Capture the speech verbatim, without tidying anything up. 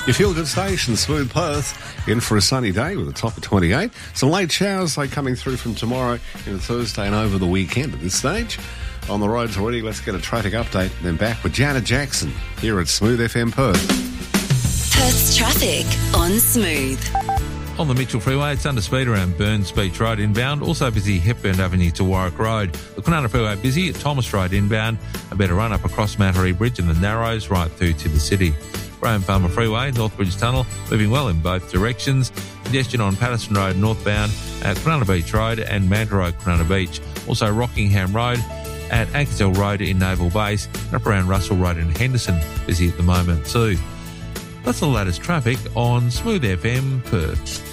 Your feel-good station, Smooth Perth, in for a sunny day with a top of twenty-eight. Some late showers are coming through from tomorrow into Thursday and over the weekend. At this stage, on the roads already, let's get a traffic update. Then back with Janet Jackson here at Smooth F M Perth. Perth's traffic on Smooth. On the Mitchell Freeway, it's under speed around Burns Beach Road inbound. Also busy Hepburn Avenue to Warwick Road. The Kwinana Freeway busy at Thomas Road inbound. A better run up across Mattery Bridge and the Narrows right through to the city. Graham Farmer Freeway, Northbridge Tunnel, moving well in both directions. Congestion on Patterson Road northbound at Kwinana Beach Road and Manta Road, Kwinana Beach. Also Rockingham Road at Ankersdale Road in Naval Base and up around Russell Road in Henderson, busy at the moment too. That's the latest traffic on Smooth F M Perth.